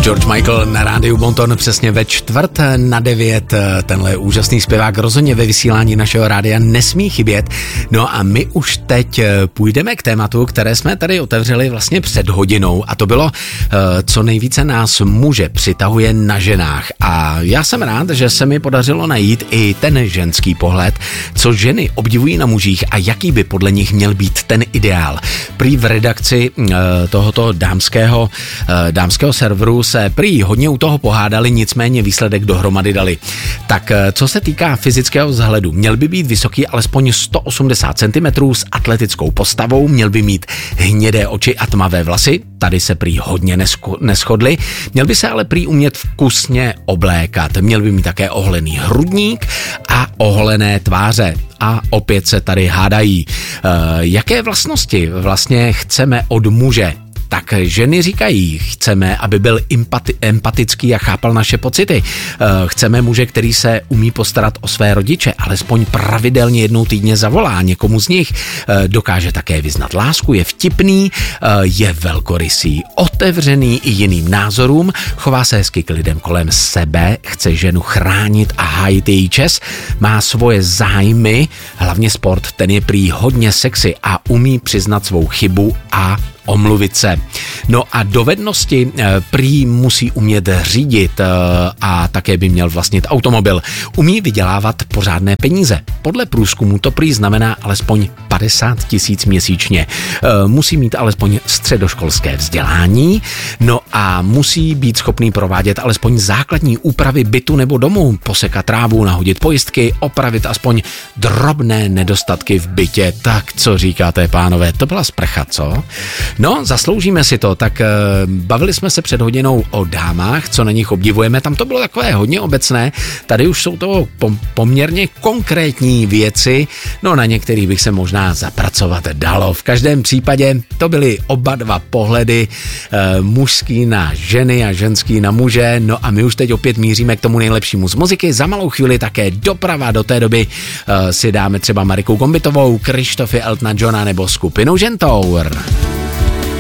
George Michael na rádiu Bonton přesně ve 8:45. Tenhle úžasný zpěvák rozhodně ve vysílání našeho rádia nesmí chybět. No a my už teď půjdeme k tématu, které jsme tady otevřeli vlastně před hodinou, a to bylo, co nejvíce nás muže přitahuje na ženách. A já jsem rád, že se mi podařilo najít i ten ženský pohled, co ženy obdivují na mužích a jaký by podle nich měl být ten ideál. Prý v redakci tohoto dámského serveru se prý hodně u toho pohádali, nicméně výsledek dohromady dali. Tak co se týká fyzického vzhledu, měl by být vysoký alespoň 180 cm s atletickou postavou, měl by mít hnědé oči a tmavé vlasy, tady se prý hodně neshodli, měl by se ale prý umět vkusně oblékat, měl by mít také oholený hrudník a oholené tváře. A opět se tady hádají, jaké vlastnosti vlastně chceme od muže. Tak ženy říkají, chceme, aby byl empatický a chápal naše pocity. Chceme muže, který se umí postarat o své rodiče, alespoň pravidelně jednou týdně zavolá někomu z nich. Dokáže také vyznat lásku, je vtipný, je velkorysý, otevřený i jiným názorům, chová se hezky k lidem kolem sebe, chce ženu chránit a hájit její čest, má svoje zájmy, hlavně sport, ten je prý hodně sexy a umí přiznat svou chybu a omluvit se. No a dovednosti prý musí umět řídit a také by měl vlastnit automobil. Umí vydělávat pořádné peníze. Podle průzkumu to prý znamená alespoň 50 000 měsíčně. Musí mít alespoň středoškolské vzdělání, no a musí být schopný provádět alespoň základní úpravy bytu nebo domu, posekat trávu, nahodit pojistky, opravit aspoň drobné nedostatky v bytě. Tak co říkáte, pánové, to byla sprcha, co? No, zasloužíme si to, tak bavili jsme se před hodinou o dámách, co na nich obdivujeme, tam to bylo takové hodně obecné, tady už jsou to poměrně konkrétní věci, no na některých bych se možná zapracovat dalo. V každém případě to byly oba dva pohledy, mužský na ženy a ženský na muže, no a my už teď opět míříme k tomu nejlepšímu z muziky, za malou chvíli také doprava, do té doby si dáme třeba Mariku Gombitovou, Krištofy Eltona Johna nebo skupinu Gentour.